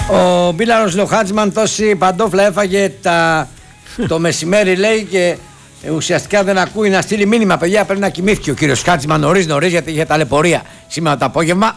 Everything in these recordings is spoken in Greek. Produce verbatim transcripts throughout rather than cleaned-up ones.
Ο Μπίλαρος Λοχάτσμαν τόση παντόφλα έφαγε τα... το μεσημέρι, λέει, και ουσιαστικά δεν ακούει να στείλει μήνυμα. Παιδιά, πρέπει να κοιμήθηκε ο κύριος Χάτσμαν νωρίς νωρίς, γιατί είχε ταλαιπωρία σήμερα το απόγευμα.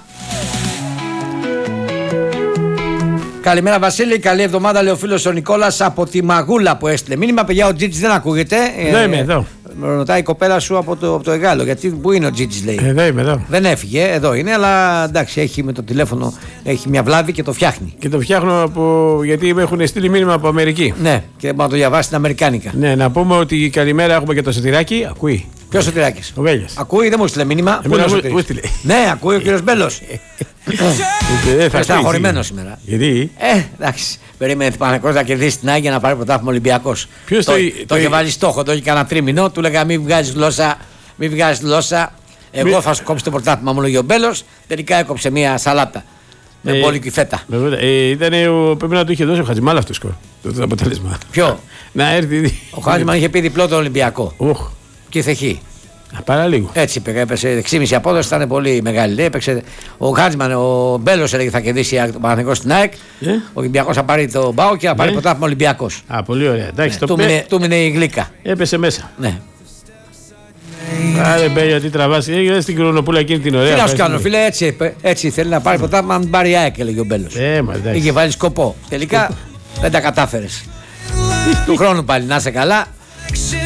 Καλημέρα Βασίλη, καλή εβδομάδα, λέει ο φίλος ο Νικόλας από τη Μαγούλα που έστειλε μήνυμα. Παιδιά, ο Τζίτζης δεν ακούγεται. Εδώ είμαι, εδώ. Με ρωτάει η κοπέλα σου από το, από το Εγάλο. Γιατί πού είναι ο Τζίτζης, λέει. Εδώ είμαι, εδώ. Δεν έφυγε, εδώ είναι, αλλά εντάξει, έχει με το τηλέφωνο, έχει μια βλάβη και το φτιάχνει. Και το φτιάχνω από... γιατί με έχουν στείλει μήνυμα από Αμερική. Ναι, και δεν μπορεί να το διαβάσει στην Αμερικάνικα. Ναι, να πούμε ότι καλημέρα έχουμε και το Σωτηράκι. Ακούει. Ποιο Σωτηράκης? Ο Βέλιας. Ακούει, δεν μου στείλε μήνυμα. Πού είναι ο Σωτηράκης? Ναι, ακούει ο κύριος Μπέλος. Στεναχωρημένο σήμερα. Γιατί? Ε, εντάξει. Περίμενε την Παναθηναϊκός να κερδίσει την Άγια να πάρει πρωτάθλημα Ολυμπιακός. Ποιος το, το, το, το είχε βάλει στόχο, το είχε κανένα τρίμηνο. Του λέγα μην βγάζεις γλώσσα, μην βγάζεις γλώσσα. Εγώ μη... θα σου κόψω το πρωτάθλημα, μου λέγει ο Μπέλος. Τελικά έκοψε μια σαλάτα. Με ε, πόλη και φέτα. Ε, ήταν ο, πρέπει να του είχε δώσει ο Χατζημάλα αυτό σκορ. Το, το αποτέλεσμα. Ποιο? Να έρθει. Ο Χάτζημαν είχε πει διπλό τον Ολυμπιακό. Οχ. Και θεχή. Παραλίγο. Έτσι είπε, έπεσε έξι κόμμα πέντε απόδοση, ήταν πολύ μεγάλη. Λέει, έπαιξε ο Χάτζημαν, ο Μπέλος έλεγε θα κερδίσει το Παναθηναϊκό στην ΑΕΚ. Yeah. Ο Ολυμπιακός θα πάρει το Μπάο και θα πάρει yeah. πρωτάθλημα Ολυμπιακός. Α, πολύ ωραία. Εντάξει, ναι, το πέ... του μείνε η γλύκα. Έπεσε μέσα. Ναι. Άρε μπέλια, τι τραβάς. Έγινε στην Κρονοπούλα εκείνη την ωραία. Τι να σου κάνω, φίλε, έτσι, έτσι θέλει να πάρει πρωτάθλημα, να πάρει η ΑΕΚ, έλεγε ο Μπέλος. Ε, μα εντάξει. Είχε βάλει σκοπό. Τελικά δεν τα κατάφερες. Του χρόνου πάλι να είσαι καλά.